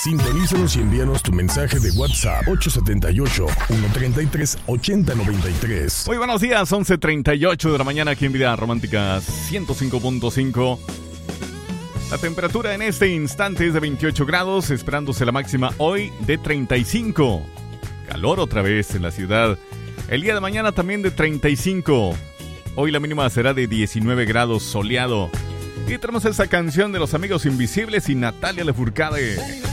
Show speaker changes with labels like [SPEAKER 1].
[SPEAKER 1] Sintonízanos y envíanos tu mensaje de WhatsApp 878-133-8093.
[SPEAKER 2] Muy buenos días, 11:38 de la mañana aquí en Vida Romántica 105.5. La temperatura en este instante es de 28 grados, esperándose la máxima hoy de 35. Calor otra vez en la ciudad. El día de mañana también de 35. Hoy la mínima será de 19 grados, soleado. Y tenemos esa canción de Los Amigos Invisibles y Natalia Lafourcade.